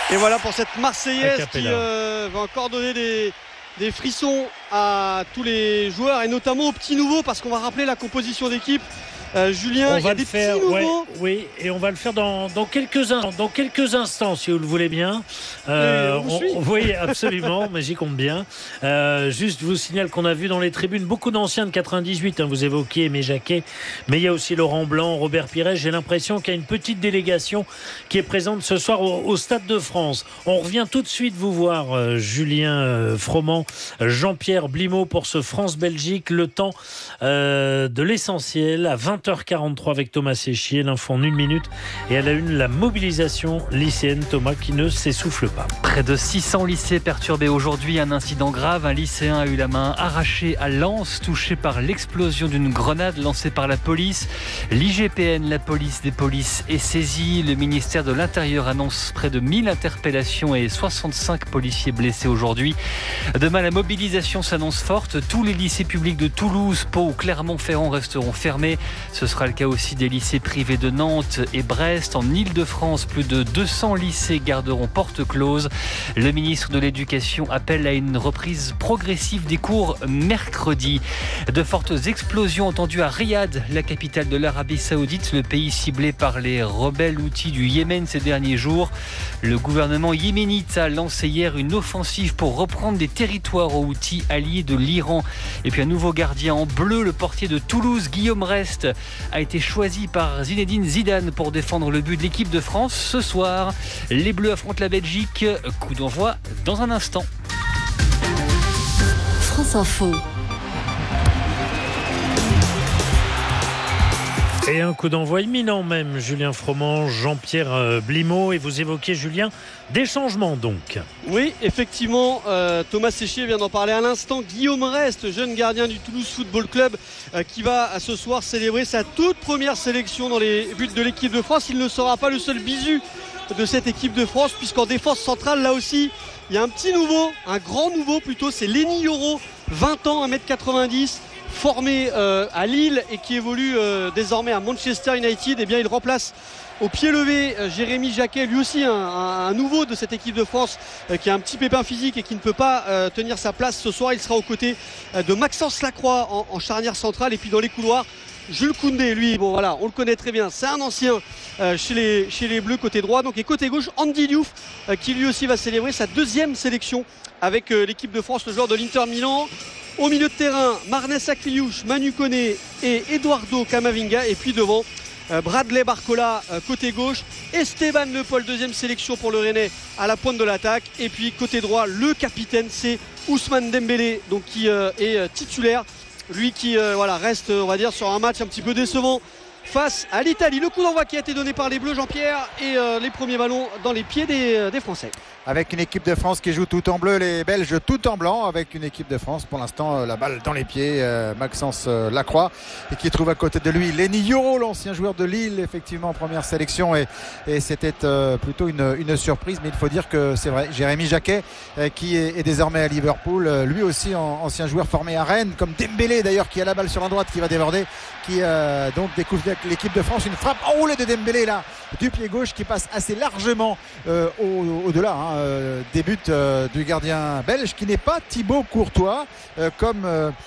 Et voilà pour cette Marseillaise qui va encore donner des frissons à tous les joueurs et notamment aux petits nouveaux, parce qu'on va rappeler la composition d'équipe. Julien, il y a des petits nouveaux. Oui, et on va le faire dans quelques instants, si vous le voulez bien. Oui, absolument, mais j'y compte bien. Juste, je vous signale qu'on a vu dans les tribunes beaucoup d'anciens de 98. Vous évoquiez Aimé Jacquet, mais il y a aussi Laurent Blanc, Robert Pires. J'ai l'impression qu'il y a une petite délégation qui est présente ce soir au Stade de France. On revient tout de suite vous voir, Julien Froment, Jean-Pierre Blimaud pour ce France-Belgique. Le temps de l'essentiel à 20h43 avec Thomas Séchier, l'info en 1 minute, et à la une, la mobilisation lycéenne, Thomas, qui ne s'essouffle pas. Près de 600 lycées perturbés aujourd'hui, un incident grave, un lycéen a eu la main arrachée à Lens, touché par l'explosion d'une grenade lancée par la police. L'IGPN, la police des polices, est saisie. Le ministère de l'Intérieur annonce près de 1000 interpellations et 65 policiers blessés aujourd'hui. Demain, la mobilisation s'annonce forte. Tous les lycées publics de Toulouse, Pau ou Clermont-Ferrand resteront fermés. Ce sera le cas aussi des lycées privés de Nantes et Brest. En Île-de-France, plus de 200 lycées garderont porte close. Le ministre de l'Éducation appelle à une reprise progressive des cours mercredi. De fortes explosions entendues à Riyad, la capitale de l'Arabie Saoudite, le pays ciblé par les rebelles houthis du Yémen ces derniers jours. Le gouvernement yéménite a lancé hier une offensive pour reprendre des territoires aux houthis alliés de l'Iran. Et puis un nouveau gardien en bleu, le portier de Toulouse, Guillaume Rest, a été choisi par Zinedine Zidane pour défendre le but de l'équipe de France. Ce soir, les Bleus affrontent la Belgique. Coup d'envoi dans un instant. France Info. Et un coup d'envoi imminent même, Julien Froment, Jean-Pierre Blimaud. Et vous évoquez, Julien, des changements donc. Oui, effectivement, Thomas Séchier vient d'en parler à l'instant. Guillaume Rest, jeune gardien du Toulouse Football Club, qui va ce soir célébrer sa toute première sélection dans les buts de l'équipe de France. Il ne sera pas le seul bisu de cette équipe de France, puisqu'en défense centrale, là aussi, il y a un petit nouveau, un grand nouveau plutôt, c'est Lenny Yoro, 20 ans, 1m90. Formé à Lille et qui évolue désormais à Manchester United. Et bien il remplace au pied levé Jérémy Jacquet, lui aussi un nouveau de cette équipe de France qui a un petit pépin physique et qui ne peut pas tenir sa place ce soir. Il sera aux côtés de Maxence Lacroix en charnière centrale, et puis dans les couloirs Jules Koundé, lui, bon voilà, on le connaît très bien, c'est un ancien chez les Bleus côté droit. Donc, et côté gauche, Andy Diouf qui lui aussi va célébrer sa deuxième sélection avec l'équipe de France, le joueur de l'Inter Milan. Au milieu de terrain, Marnes Akliouche, Manu Koné et Eduardo Camavinga. Et puis devant, Bradley Barcola côté gauche, Esteban Le Paul, deuxième sélection pour le Rennais à la pointe de l'attaque. Et puis côté droit, le capitaine, c'est Ousmane Dembélé, donc qui est titulaire. Lui qui reste, on va dire, sur un match un petit peu décevant face à l'Italie. Le coup d'envoi qui a été donné par les Bleus, Jean-Pierre, et les premiers ballons dans les pieds des Français. Avec une équipe de France qui joue tout en bleu, les Belges tout en blanc, avec une équipe de France pour l'instant la balle dans les pieds, Maxence Lacroix, et qui trouve à côté de lui Lenny Yoro, l'ancien joueur de Lille, effectivement en première sélection, et c'était plutôt une surprise, mais il faut dire que c'est vrai, Jérémy Jacquet qui est désormais à Liverpool, lui aussi ancien joueur formé à Rennes, comme Dembélé d'ailleurs, qui a la balle sur la droite, qui va déborder, qui donc découvre avec l'équipe de France une frappe enroulée de Dembélé là, du pied gauche, qui passe assez largement au-delà des buts du gardien belge, qui n'est pas Thibaut Courtois comme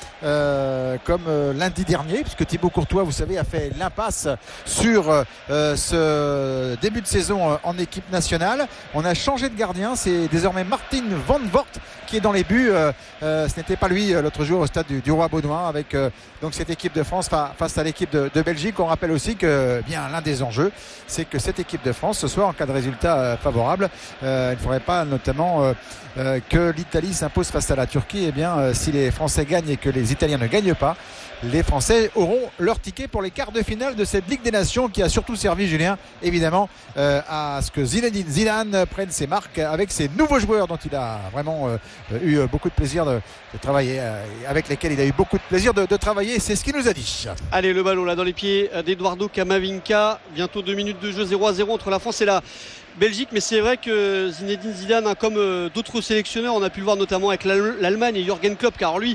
lundi dernier, puisque Thibaut Courtois, vous savez, a fait l'impasse sur ce début de saison en équipe nationale. On a changé de gardien, c'est désormais Martin Van Voort qui est dans les buts. Ce n'était pas lui l'autre jour au stade du Roi Baudouin, avec donc cette équipe de France face à l'équipe de Belgique. On rappelle aussi que bien l'un des enjeux, c'est que cette équipe de France ce soir, en cas de résultat favorable, il ne faudrait pas notamment que l'Italie s'impose face à la Turquie. Et bien si les Français gagnent et que les Italiens ne gagnent pas, les Français auront leur ticket pour les quarts de finale de cette Ligue des Nations, qui a surtout servi, Julien, évidemment, à ce que Zinedine Zidane prenne ses marques avec ses nouveaux joueurs dont il a vraiment eu beaucoup de plaisir de travailler, avec lesquels il a eu beaucoup de plaisir de travailler. C'est ce qu'il nous a dit. Allez, le ballon là dans les pieds d'Eduardo Camavinga. Bientôt 2 minutes de jeu, 0-0 entre la France et la Belgique. Mais c'est vrai que Zinedine Zidane, comme d'autres sélectionneurs, on a pu le voir notamment avec l'Allemagne et Jürgen Klopp, car lui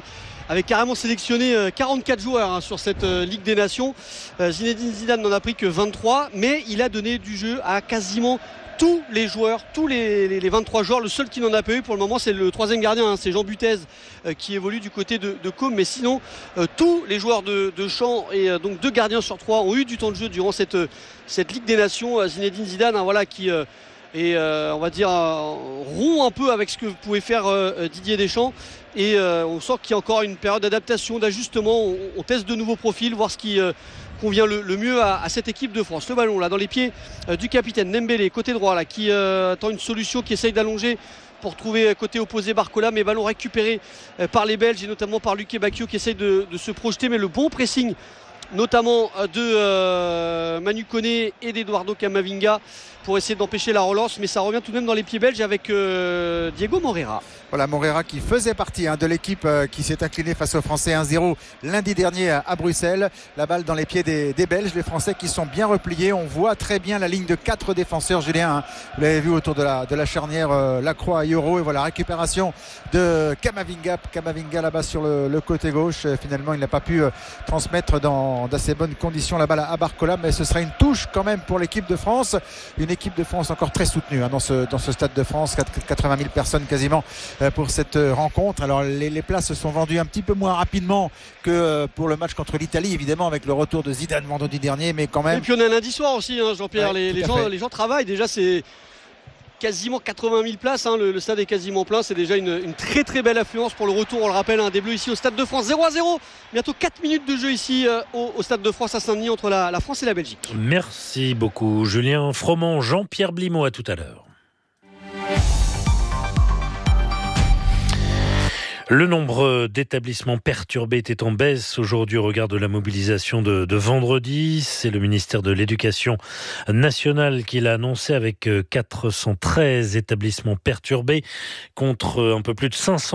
avait carrément sélectionné 44 joueurs sur cette Ligue des Nations. Zinedine Zidane n'en a pris que 23, mais il a donné du jeu à quasiment tous les joueurs, tous les 23 joueurs. Le seul qui n'en a pas eu pour le moment, c'est le troisième gardien, c'est Jean Butez qui évolue du côté de Côme. Mais sinon, tous les joueurs de champ et donc 2 gardiens sur 3 ont eu du temps de jeu durant cette Ligue des Nations. Zinedine Zidane, qui est, on va dire, rond un peu avec ce que pouvait faire Didier Deschamps. Et on sent qu'il y a encore une période d'adaptation, d'ajustement. On teste de nouveaux profils, voir ce qui convient le mieux à cette équipe de France. Le ballon là dans les pieds du capitaine Dembélé, côté droit là, qui attend une solution, qui essaye d'allonger pour trouver côté opposé Barcola, mais ballon récupéré par les Belges et notamment par Luque Bacchio qui essaye de se projeter, mais le bon pressing notamment de Manu Koné et d'Eduardo Camavinga pour essayer d'empêcher la relance, mais ça revient tout de même dans les pieds belges avec Diego Moreira. Voilà, Moreira qui faisait partie de l'équipe qui s'est inclinée face aux Français 1-0 lundi dernier à Bruxelles. La balle dans les pieds des Belges, les Français qui sont bien repliés. On voit très bien la ligne de 4 défenseurs, Julien. Vous l'avez vu autour de la charnière Lacroix et Euro. Et voilà, récupération de Camavinga là-bas sur le côté gauche. Finalement, il n'a pas pu transmettre dans d'assez bonnes conditions la balle à Barcola, mais ce sera une touche quand même pour l'équipe de France. Une équipe de France encore très soutenue dans ce stade de France. 80 000 personnes quasiment pour cette rencontre. Alors les places se sont vendues un petit peu moins rapidement que pour le match contre l'Italie, évidemment, avec le retour de Zidane vendredi dernier, mais quand même. Et puis on a lundi soir aussi, Jean-Pierre. Ouais, les gens travaillent. Déjà, c'est quasiment 80 000 places. Le stade est quasiment plein. C'est déjà une très très belle affluence pour le retour, on le rappelle, des Bleus ici au Stade de France. 0-0. Bientôt 4 minutes de jeu ici au Stade de France à Saint-Denis entre la France et la Belgique. Merci beaucoup, Julien Froment. Jean-Pierre Blimaud, à tout à l'heure. Le nombre d'établissements perturbés était en baisse aujourd'hui au regard de la mobilisation de vendredi. C'est le ministère de l'Éducation nationale qui l'a annoncé avec 413 établissements perturbés contre un peu plus de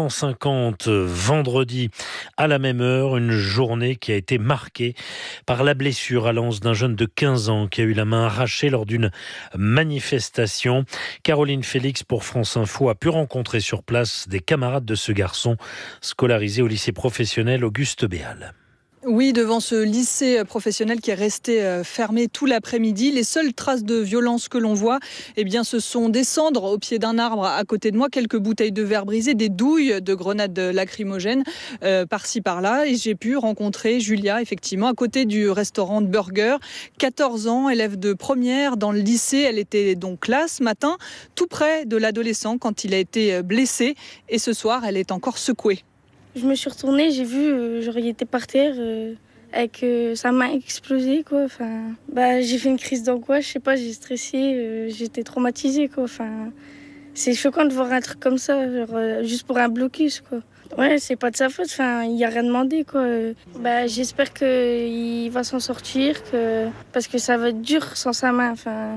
550 vendredi à la même heure. Une journée qui a été marquée par la blessure à l'anse d'un jeune de 15 ans qui a eu la main arrachée lors d'une manifestation. Caroline Félix pour France Info a pu rencontrer sur place des camarades de ce garçon scolarisé au lycée professionnel Auguste Béal. Oui, devant ce lycée professionnel qui est resté fermé tout l'après-midi, les seules traces de violence que l'on voit, ce sont des cendres au pied d'un arbre à côté de moi, quelques bouteilles de verre brisées, des douilles de grenades lacrymogènes par-ci par-là. Et j'ai pu rencontrer Julia, effectivement, à côté du restaurant de burger. 14 ans, élève de première dans le lycée. Elle était donc là ce matin, tout près de l'adolescent quand il a été blessé. Et ce soir, elle est encore secouée. Je me suis retournée, j'ai vu, il était par terre avec sa main explosée, quoi. J'ai fait une crise d'angoisse, je sais pas, j'ai stressé, j'étais traumatisée, quoi. C'est choquant de voir un truc comme ça, juste pour un blocus, quoi. Ouais, c'est pas de sa faute, il a rien demandé, quoi. J'espère qu'il va s'en sortir, parce que ça va être dur sans sa main,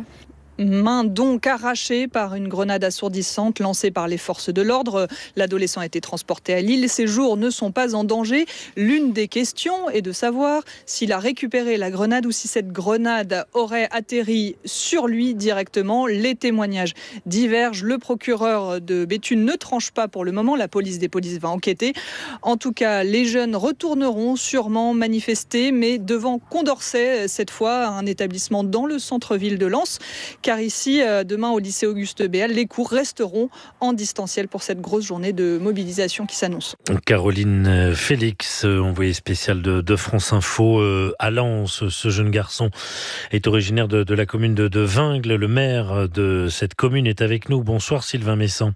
Main donc arrachée par une grenade assourdissante lancée par les forces de l'ordre. L'adolescent a été transporté à Lille. Ses jours ne sont pas en danger. L'une des questions est de savoir s'il a récupéré la grenade ou si cette grenade aurait atterri sur lui directement. Les témoignages divergent. Le procureur de Béthune ne tranche pas pour le moment. La police des polices va enquêter. En tout cas, les jeunes retourneront sûrement manifester, mais devant Condorcet, cette fois, un établissement dans le centre-ville de Lens. Car ici, demain au lycée Auguste Béal, les cours resteront en distanciel pour cette grosse journée de mobilisation qui s'annonce. Caroline Félix, envoyée spéciale de France Info à Lens. Ce jeune garçon est originaire de la commune de Vingles. Le maire de cette commune est avec nous. Bonsoir Sylvain Messan.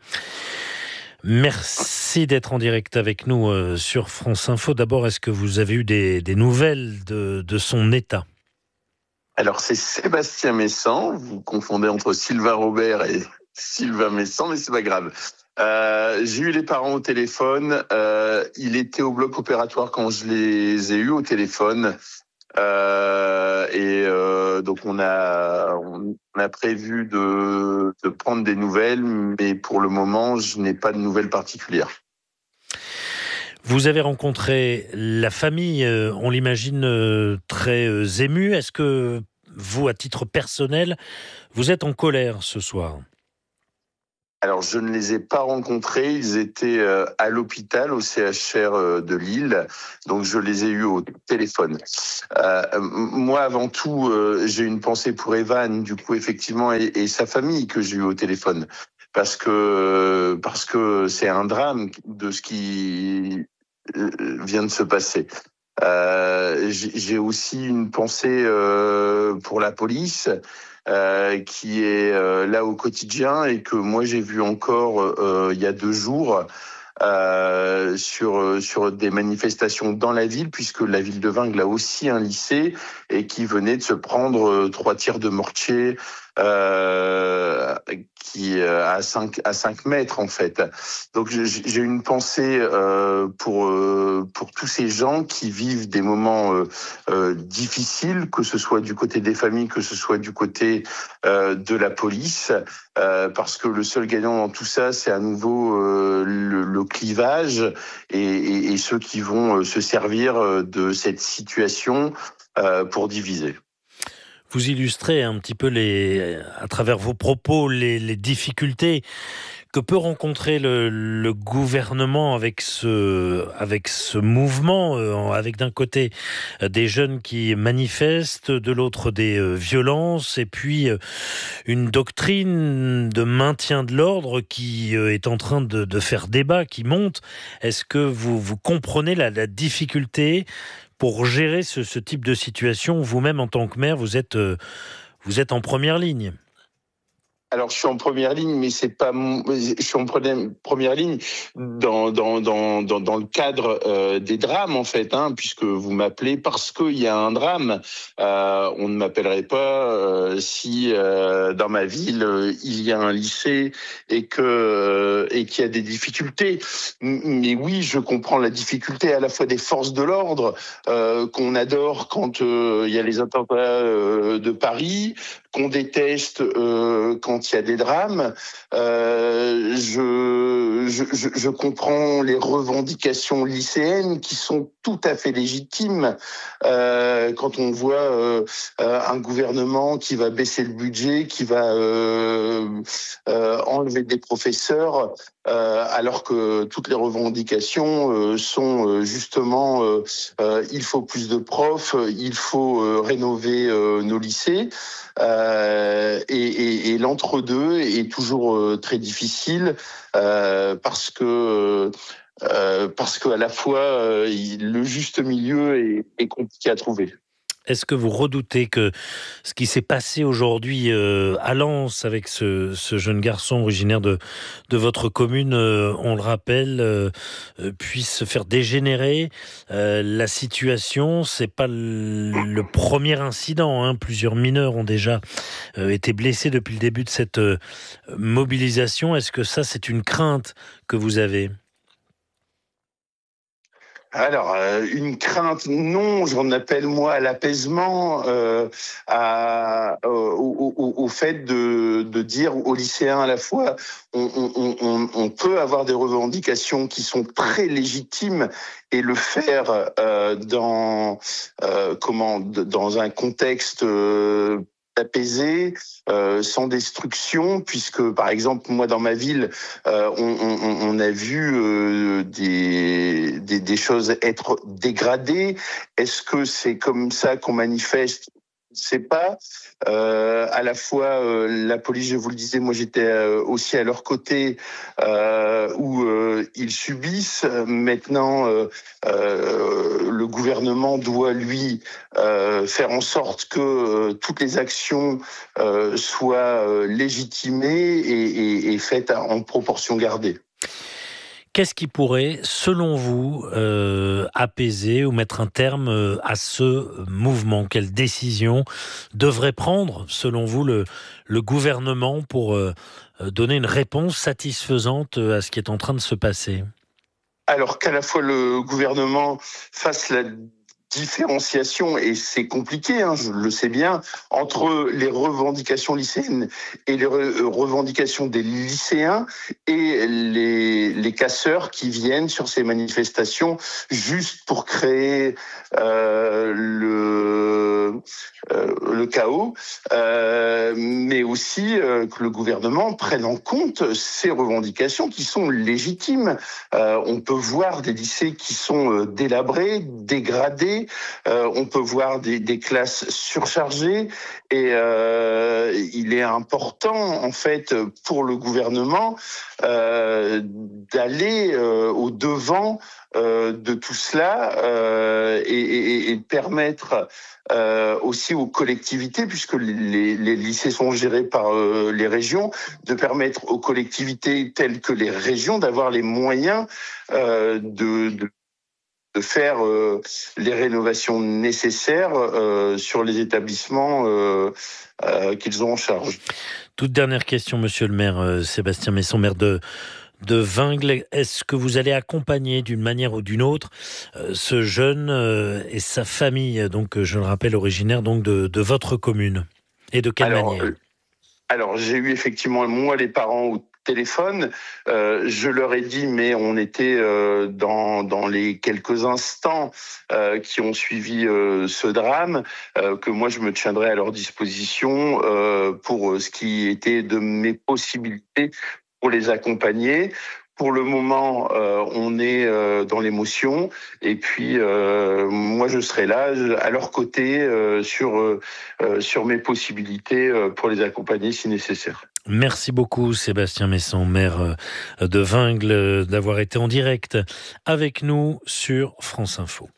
Merci d'être en direct avec nous sur France Info. D'abord, est-ce que vous avez eu des nouvelles de son état ? Alors, c'est Sébastien Messan. Vous confondez entre Sylvain Robert et Sylvain Messan, mais c'est pas grave. J'ai eu les parents au téléphone. Il était au bloc opératoire quand je les ai eus au téléphone. Donc, on a prévu de prendre des nouvelles, mais pour le moment, je n'ai pas de nouvelles particulières. Vous avez rencontré la famille, on l'imagine très émue. Est-ce que vous, à titre personnel, vous êtes en colère ce soir ? Alors, je ne les ai pas rencontrés. Ils étaient à l'hôpital, au CHR de Lille. Donc, je les ai eus au téléphone. Moi, avant tout, j'ai une pensée pour Evan, du coup, effectivement, et sa famille que j'ai eu au téléphone. Parce que c'est un drame de ce qui vient de se passer. J'ai aussi une pensée pour la police. Qui est là au quotidien et que moi j'ai vu encore il y a 2 jours sur des manifestations dans la ville, puisque la ville de Vingles a aussi un lycée et qui venait de se prendre 3 tirs de mortier qui à 5 mètres en fait. Donc j'ai une pensée pour tous ces gens qui vivent des moments difficiles, que ce soit du côté des familles, que ce soit du côté de la police, parce que le seul gagnant dans tout ça, c'est à nouveau le clivage et ceux qui vont se servir de cette situation pour diviser. Vous illustrez un petit peu à travers vos propos les difficultés que peut rencontrer le gouvernement avec ce mouvement, avec d'un côté des jeunes qui manifestent, de l'autre des violences, et puis une doctrine de maintien de l'ordre qui est en train de faire débat, qui monte. Est-ce que vous comprenez la difficulté pour gérer ce type de situation? Vous-même, en tant que maire, vous êtes en première ligne. Alors, je suis en première ligne, mais c'est pas je suis en première ligne dans le cadre des drames, en fait, puisque vous m'appelez parce qu'il y a un drame. On ne m'appellerait pas si dans ma ville il y a un lycée et qu'il y a des difficultés. Mais oui, je comprends la difficulté à la fois des forces de l'ordre qu'on adore quand il y a les attentats de Paris, qu'on déteste quand il y a des drames. Je comprends les revendications lycéennes qui sont tout à fait légitimes quand on voit un gouvernement qui va baisser le budget, qui va enlever des professeurs, alors que toutes les revendications sont justement il faut plus de profs, il faut rénover nos lycées. Et l'entre-deux est toujours très difficile parce que à la fois le juste milieu est compliqué à trouver. Est-ce que vous redoutez que ce qui s'est passé aujourd'hui à Lens avec ce jeune garçon originaire de votre commune, on le rappelle, puisse se faire dégénérer la situation? C'est pas le premier incident, Plusieurs mineurs ont déjà été blessés depuis le début de cette mobilisation. Est-ce que ça, c'est une crainte que vous avez ? Alors, une crainte, non, j'en appelle moi à l'apaisement, au fait de dire aux lycéens à la fois, on peut avoir des revendications qui sont très légitimes et le faire dans un contexte apaisé, sans destruction, puisque par exemple moi dans ma ville on a vu des choses être dégradées. Est-ce que c'est comme ça qu'on manifeste? Je ne sais pas. À la fois la police, je vous le disais, moi j'étais aussi à leur côté où ils subissent. Maintenant, le gouvernement doit lui faire en sorte que toutes les actions soient légitimées et faites en proportion gardée. Qu'est-ce qui pourrait, selon vous, apaiser ou mettre un terme à ce mouvement? Quelle décision devrait prendre, selon vous, le gouvernement pour donner une réponse satisfaisante à ce qui est en train de se passer? Alors qu'à la fois le gouvernement fasse différenciation, et c'est compliqué, je le sais bien, entre les revendications lycéennes et les revendications des lycéens et les casseurs qui viennent sur ces manifestations juste pour créer le chaos, mais aussi que le gouvernement prenne en compte ces revendications qui sont légitimes. On peut voir des lycées qui sont délabrés, dégradés, on peut voir des classes surchargées, et il est important en fait pour le gouvernement d'aller au devant de tout cela et de permettre aussi aux collectivités, puisque les lycées sont gérés par les régions, de permettre aux collectivités telles que les régions d'avoir les moyens de faire les rénovations nécessaires sur les établissements qu'ils ont en charge. Toute dernière question, monsieur le maire Sébastien Messon, maire de Vingles. Est-ce que vous allez accompagner d'une manière ou d'une autre ce jeune et sa famille, donc je le rappelle originaire donc de votre commune, et de quelle manière? Alors j'ai eu effectivement moi les parents au téléphone, je leur ai dit, mais on était dans les quelques instants qui ont suivi ce drame, que moi je me tiendrais à leur disposition pour ce qui était de mes possibilités pour les accompagner. Pour le moment, on est dans l'émotion, et puis moi je serai là à leur côté sur mes possibilités pour les accompagner si nécessaire. Merci beaucoup Sébastien Messon, maire de Vingles, d'avoir été en direct avec nous sur France Info.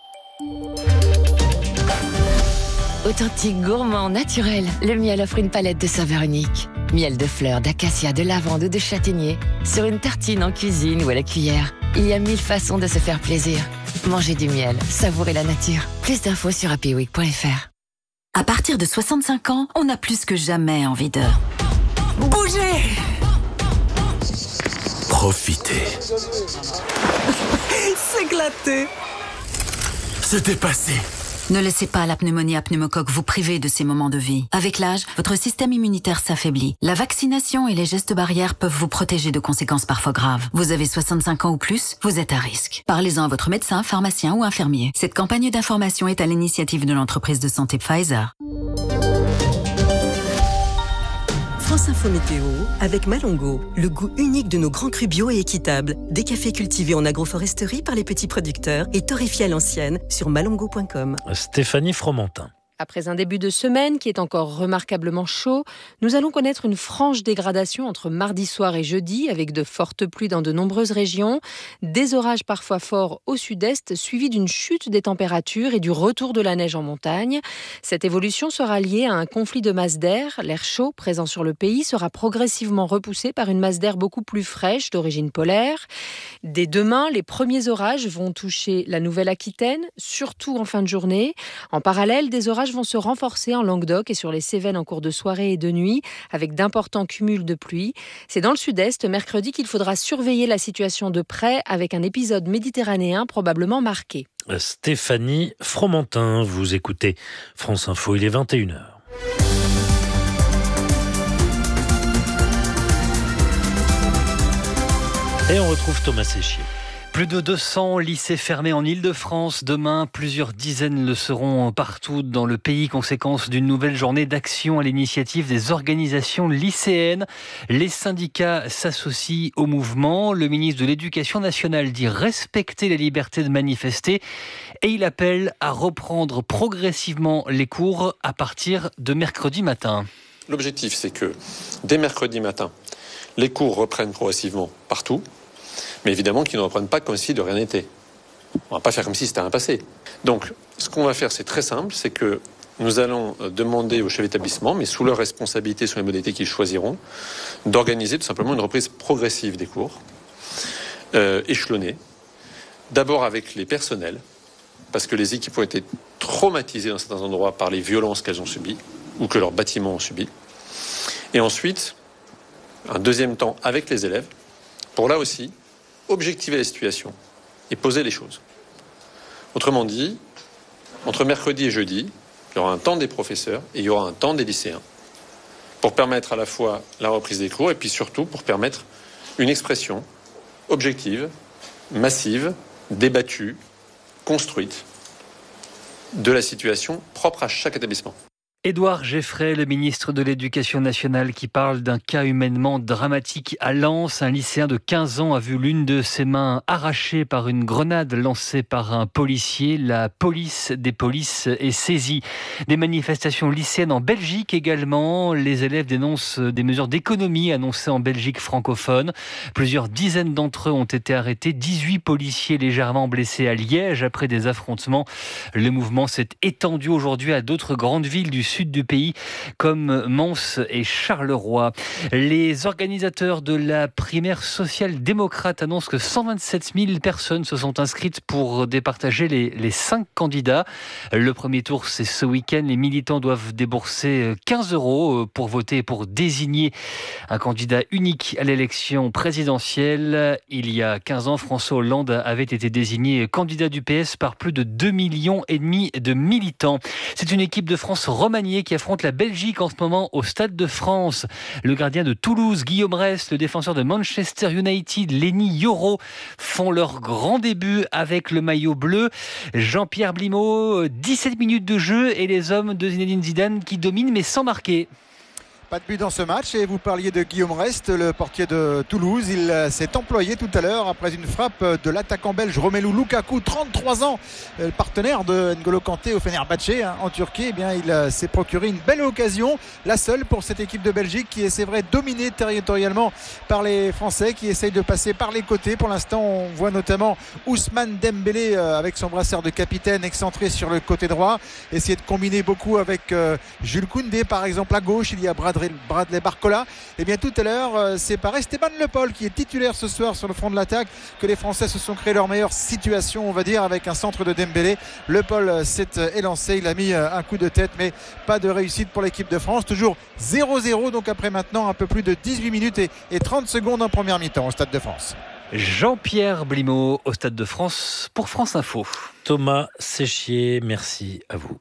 Authentique, gourmand, naturel, le miel offre une palette de saveurs uniques. Miel de fleurs, d'acacia, de lavande ou de châtaignier. Sur une tartine, en cuisine ou à la cuillère. Il y a 1000 façons de se faire plaisir. Mangez du miel, savourez la nature. Plus d'infos sur happyweek.fr. À partir de 65 ans, on a plus que jamais envie de bouger. Profiter. S'éclater. Se dépasser. Ne laissez pas la pneumonie à pneumocoque vous priver de ces moments de vie. Avec l'âge, votre système immunitaire s'affaiblit. La vaccination et les gestes barrières peuvent vous protéger de conséquences parfois graves. Vous avez 65 ans ou plus, vous êtes à risque. Parlez-en à votre médecin, pharmacien ou infirmier. Cette campagne d'information est à l'initiative de l'entreprise de santé Pfizer. France Info Météo avec Malongo, le goût unique de nos grands crus bio et équitables. Des cafés cultivés en agroforesterie par les petits producteurs et torréfiés à l'ancienne sur malongo.com. Stéphanie Fromentin. Après un début de semaine qui est encore remarquablement chaud, nous allons connaître une franche dégradation entre mardi soir et jeudi, avec de fortes pluies dans de nombreuses régions, des orages parfois forts au sud-est, suivis d'une chute des températures et du retour de la neige en montagne. Cette évolution sera liée à un conflit de masse d'air. L'air chaud présent sur le pays sera progressivement repoussé par une masse d'air beaucoup plus fraîche d'origine polaire. Dès demain, les premiers orages vont toucher la Nouvelle-Aquitaine, surtout en fin de journée. En parallèle, des orages vont se renforcer en Languedoc et sur les Cévennes en cours de soirée et de nuit, avec d'importants cumuls de pluie. C'est dans le sud-est, mercredi, qu'il faudra surveiller la situation de près, avec un épisode méditerranéen probablement marqué. Stéphanie Fromentin, vous écoutez France Info, il est 21h. Et on retrouve Thomas Séchier. Plus de 200 lycées fermés en Île-de-France. Demain, plusieurs dizaines le seront partout dans le pays, conséquence d'une nouvelle journée d'action à l'initiative des organisations lycéennes. Les syndicats s'associent au mouvement. Le ministre de l'Éducation nationale dit respecter la liberté de manifester et il appelle à reprendre progressivement les cours à partir de mercredi matin. L'objectif, c'est que dès mercredi matin, les cours reprennent progressivement partout. Mais évidemment qu'ils ne reprennent pas comme si de rien n'était. On ne va pas faire comme si c'était un passé. Donc, ce qu'on va faire, c'est très simple, c'est que nous allons demander aux chefs d'établissement, mais sous leur responsabilité, sous les modalités qu'ils choisiront, d'organiser tout simplement une reprise progressive des cours, échelonnée, d'abord avec les personnels, parce que les équipes ont été traumatisées dans certains endroits par les violences qu'elles ont subies, ou que leurs bâtiments ont subies. Et ensuite, un deuxième temps avec les élèves, pour là aussi objectiver la situation et poser les choses. Autrement dit, Entre mercredi et jeudi, il y aura un temps des professeurs et il y aura un temps des lycéens pour permettre à la fois la reprise des cours et puis surtout pour permettre une expression objective, massive, débattue, construite de la situation propre à chaque établissement. Édouard Geffray, le ministre de l'Éducation nationale, qui parle d'un cas humainement dramatique à Lens. Un lycéen de 15 ans a vu l'une de ses mains arrachée par une grenade lancée par un policier. La police des polices est saisie. Des manifestations lycéennes en Belgique également. Les élèves dénoncent des mesures d'économie annoncées en Belgique francophone. Plusieurs dizaines d'entre eux ont été arrêtés. 18 policiers légèrement blessés à Liège après des affrontements. Le mouvement s'est étendu aujourd'hui à d'autres grandes villes du sud du pays comme Mons et Charleroi. Les organisateurs de la primaire social-démocrate annoncent que 127 000 personnes se sont inscrites pour départager les 5 candidats. Le premier tour, c'est ce week-end. Les militants doivent débourser 15 € pour voter et pour désigner un candidat unique à l'élection présidentielle. Il y a 15 ans, François Hollande avait été désigné candidat du PS par plus de 2,5 millions de militants. C'est une équipe de France remaniée qui affronte la Belgique en ce moment au Stade de France. Le gardien de Toulouse, Guillaume Rest, le défenseur de Manchester United, Lenny Yoro, font leur grand début avec le maillot bleu. Jean-Pierre Blimaud, 17 minutes de jeu et les hommes de Zinedine Zidane qui dominent mais sans marquer. Pas de but dans ce match et vous parliez de Guillaume Rest, le portier de Toulouse. Il s'est employé tout à l'heure après une frappe de l'attaquant belge Romelu Lukaku, 33 ans, le partenaire de N'Golo Kanté au Fenerbahçe en Turquie. Eh bien, il s'est procuré une belle occasion, la seule pour cette équipe de Belgique qui est, c'est vrai, dominée territorialement par les Français qui essayent de passer par les côtés. Pour l'instant, on voit notamment Ousmane Dembélé avec son brassard de capitaine excentré sur le côté droit, essayer de combiner beaucoup avec Jules Koundé par exemple à gauche. Il y a Bradley Barcola. Et bien tout à l'heure, c'est par Esteban Le Paul qui est titulaire ce soir sur le front de l'attaque que les Français se sont créés leur meilleure situation, on va dire, avec un centre de Dembélé. Le Paul s'est élancé, il a mis un coup de tête, mais pas de réussite pour l'équipe de France. Toujours 0-0, donc après maintenant un peu plus de 18 minutes et 30 secondes en première mi-temps au Stade de France. Jean-Pierre Blimaud au Stade de France pour France Info. Thomas Séchier, merci à vous.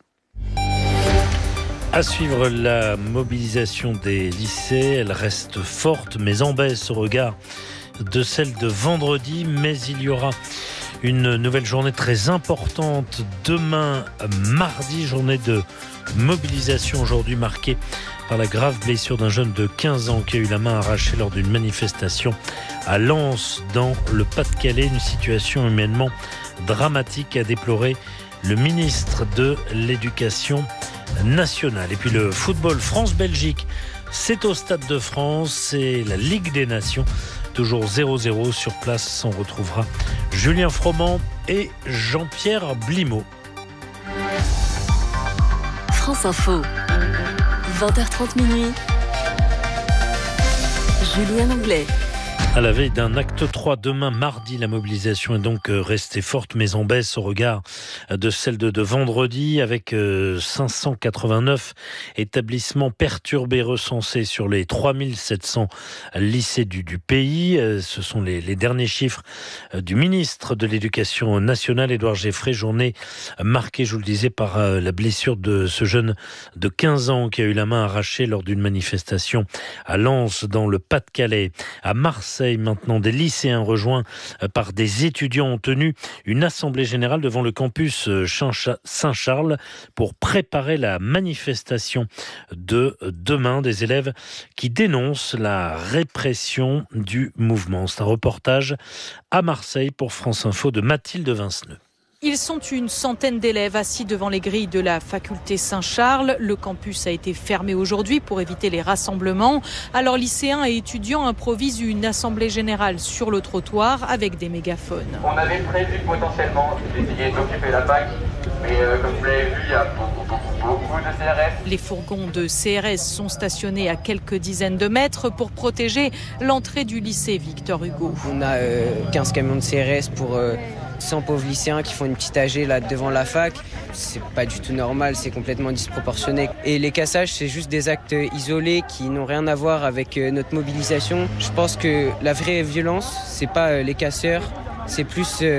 À suivre la mobilisation des lycées, elle reste forte mais en baisse au regard de celle de vendredi. Mais il y aura une nouvelle journée très importante demain, mardi, journée de mobilisation aujourd'hui marquée par la grave blessure d'un jeune de 15 ans qui a eu la main arrachée lors d'une manifestation à Lens dans le Pas-de-Calais. Une situation humainement dramatique a déploré le ministre de l'Éducation nationale. Et puis le football France-Belgique, c'est au Stade de France, c'est la Ligue des Nations, toujours 0-0 sur place. On retrouvera Julien Froment et Jean-Pierre Blimaud. France Info, 20h30 minuit. Julien Anglais. À la veille d'un acte 3 demain mardi, la mobilisation est donc restée forte mais en baisse au regard de celle de vendredi, avec 589 établissements perturbés recensés sur les 3700 lycées du pays. Ce sont les derniers chiffres du ministre de l'Éducation nationale, Édouard Geffray. Journée marquée, je vous le disais, par la blessure de ce jeune de 15 ans qui a eu la main arrachée lors d'une manifestation à Lens dans le Pas-de-Calais. À Marseille maintenant, des lycéens rejoints par des étudiants ont tenu une assemblée générale devant le campus Saint-Charles pour préparer la manifestation de demain. Des élèves qui dénoncent la répression du mouvement. C'est un reportage à Marseille pour France Info de Mathilde Vinceneux. Ils sont une centaine d'élèves assis devant les grilles de la faculté Saint-Charles. Le campus a été fermé aujourd'hui pour éviter les rassemblements. Alors lycéens et étudiants improvisent une assemblée générale sur le trottoir avec des mégaphones. On avait prévu potentiellement d'essayer d'occuper la fac, mais comme vous l'avez vu, il y a beaucoup de CRS. Les fourgons de CRS sont stationnés à quelques dizaines de mètres pour protéger l'entrée du lycée Victor Hugo. On a 15 camions de CRS pour 100 pauvres lycéens qui font une petite AG là devant la fac. C'est pas du tout normal, c'est complètement disproportionné. Et les cassages, c'est juste des actes isolés qui n'ont rien à voir avec notre mobilisation. Je pense que la vraie violence, c'est pas les casseurs, c'est plus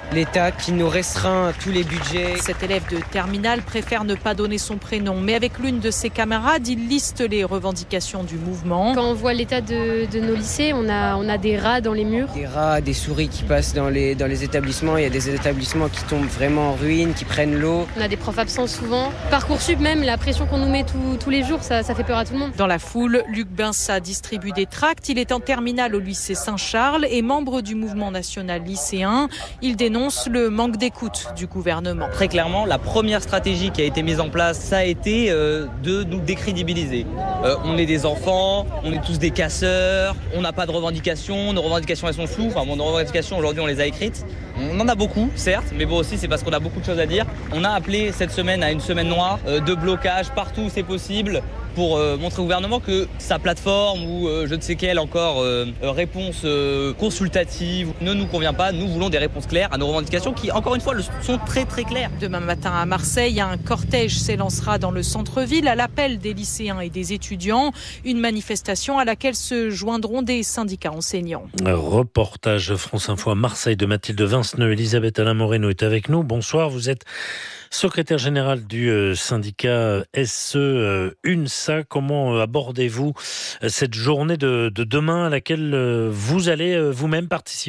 l'État qui nous restreint tous les budgets. Cet élève de terminale préfère ne pas donner son prénom, mais avec l'une de ses camarades, il liste les revendications du mouvement. Quand on voit l'état de nos lycées, on a des rats dans les murs. Des rats, des souris qui passent dans les établissements. Il y a des établissements qui tombent vraiment en ruine, qui prennent l'eau. On a des profs absents souvent. Parcoursup même, la pression qu'on nous met tous les jours, ça fait peur à tout le monde. Dans la foule, Luc Binsat distribue des tracts. Il est en terminale au lycée Saint-Charles et membre du mouvement national lycéen. Il dénonce le manque d'écoute du gouvernement. Très clairement, la première stratégie qui a été mise en place, ça a été de nous décrédibiliser. On est des enfants, on est tous des casseurs, on n'a pas de revendications, nos revendications elles sont floues. Enfin, nos revendications aujourd'hui on les a écrites. On en a beaucoup, certes, mais bon aussi c'est parce qu'on a beaucoup de choses à dire. On a appelé cette semaine à une semaine noire de blocage partout où c'est possible pour montrer au gouvernement que sa plateforme ou je ne sais quelle encore réponse consultative ne nous convient pas. Nous voulons des réponses claires à nos revendications qui, encore une fois, sont très très claires. Demain matin à Marseille, un cortège s'élancera dans le centre-ville à l'appel des lycéens et des étudiants. Une manifestation à laquelle se joindront des syndicats enseignants. Reportage France Info à Marseille de Mathilde Vinceneux. Elisabeth Alain Moreno est avec nous. Bonsoir, vous êtes secrétaire général du syndicat SE UNSA. Comment abordez-vous cette journée de demain à laquelle vous allez vous-même participer ?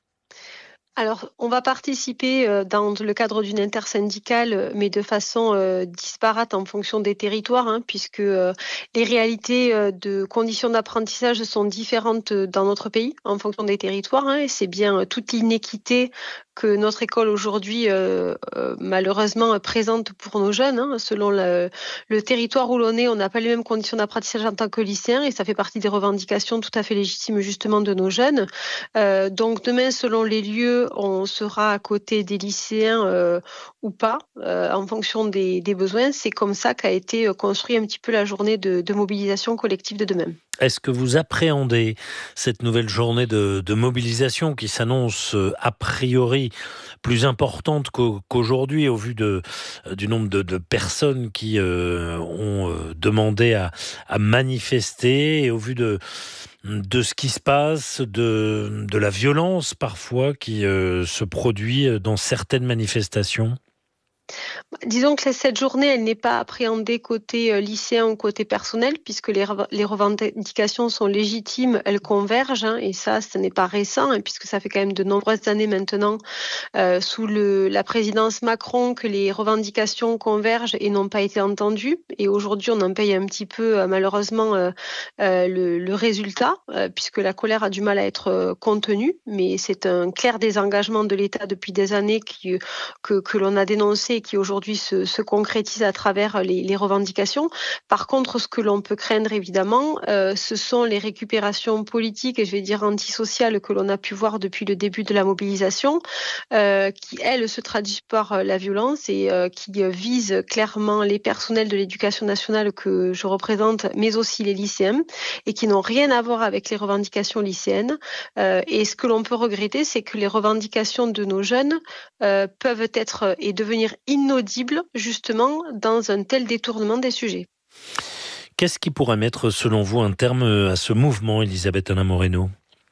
Alors, on va participer dans le cadre d'une intersyndicale, mais de façon disparate en fonction des territoires, puisque les réalités de conditions d'apprentissage sont différentes dans notre pays en fonction des territoires, et c'est bien toute l'inéquité que notre école aujourd'hui malheureusement présente pour nos jeunes. Selon le territoire où l'on est, on n'a pas les mêmes conditions d'apprentissage en tant que lycéen, et ça fait partie des revendications tout à fait légitimes justement de nos jeunes. Donc demain, selon les lieux, on sera à côté des lycéens ou pas, en fonction des besoins. C'est comme ça qu'a été construit un petit peu la journée de mobilisation collective de demain. Est-ce que vous appréhendez cette nouvelle journée de mobilisation qui s'annonce a priori plus importante qu'aujourd'hui au vu du nombre de personnes qui ont demandé à manifester et au vu de ce qui se passe, de la violence parfois qui se produit dans certaines manifestations? Disons que cette journée, elle n'est pas appréhendée côté lycéen ou côté personnel, puisque les revendications sont légitimes, elles convergent, et ça, ce n'est pas récent, puisque ça fait quand même de nombreuses années maintenant, sous la présidence Macron, que les revendications convergent et n'ont pas été entendues. Et aujourd'hui, on en paye un petit peu, malheureusement, le résultat, puisque la colère a du mal à être contenue, mais c'est un clair désengagement de l'État depuis des années que l'on a dénoncé et qui aujourd'hui se concrétise à travers les revendications. Par contre, ce que l'on peut craindre évidemment, ce sont les récupérations politiques et je vais dire antisociales que l'on a pu voir depuis le début de la mobilisation, qui elles se traduisent par la violence et qui visent clairement les personnels de l'éducation nationale que je représente, mais aussi les lycéens, et qui n'ont rien à voir avec les revendications lycéennes. Et ce que l'on peut regretter, c'est que les revendications de nos jeunes peuvent être et devenir inaudibles justement dans un tel détournement des sujets. Qu'est-ce qui pourrait mettre selon vous un terme à ce mouvement, Elisabeth Alain Moreno ?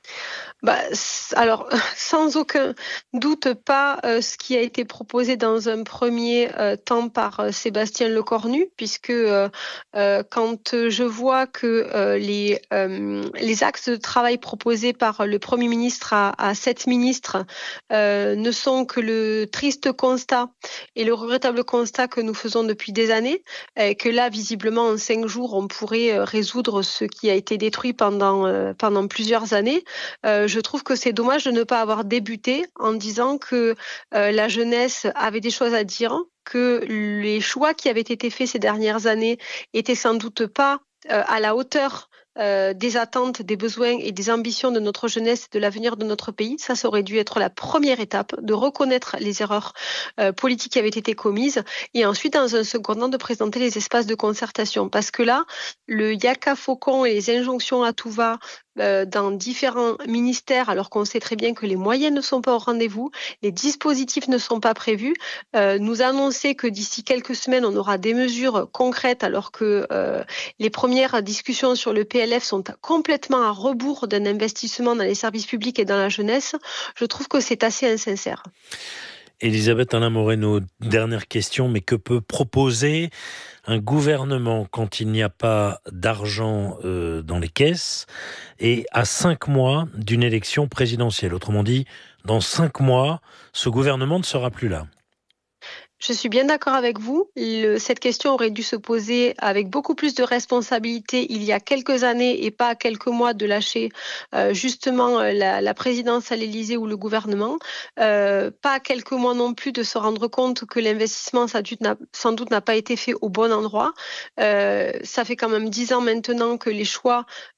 Alors, sans aucun doute pas ce qui a été proposé dans un premier temps par Sébastien Lecornu, puisque quand je vois que les axes de travail proposés par le Premier ministre à 7 ministres ne sont que le triste constat et le regrettable constat que nous faisons depuis des années, et que là, visiblement, en 5 jours, on pourrait résoudre ce qui a été détruit pendant plusieurs années. Je trouve que c'est dommage de ne pas avoir débuté en disant que la jeunesse avait des choses à dire, que les choix qui avaient été faits ces dernières années étaient sans doute pas à la hauteur des attentes, des besoins et des ambitions de notre jeunesse et de l'avenir de notre pays. Ça aurait dû être la première étape, de reconnaître les erreurs politiques qui avaient été commises et ensuite, dans un second temps, de présenter les espaces de concertation. Parce que là, le yaka faucon et les injonctions à tout va dans différents ministères, alors qu'on sait très bien que les moyens ne sont pas au rendez-vous, les dispositifs ne sont pas prévus, nous annoncer que d'ici quelques semaines, on aura des mesures concrètes, alors que les premières discussions sur le PLF sont complètement à rebours d'un investissement dans les services publics et dans la jeunesse, je trouve que c'est assez insincère. Elisabeth Alain Moreno, dernière question, mais que peut proposer un gouvernement quand il n'y a pas d'argent dans les caisses et à 5 mois d'une élection présidentielle? Autrement dit, dans 5 mois, ce gouvernement ne sera plus là. Je suis bien d'accord avec vous. Cette question aurait dû se poser avec beaucoup plus de responsabilité il y a quelques années et pas à quelques mois de lâcher justement la présidence à l'Élysée ou le gouvernement. Pas à quelques mois non plus de se rendre compte que l'investissement sans doute n'a pas été fait au bon endroit. Ça fait quand même 10 ans maintenant que les choix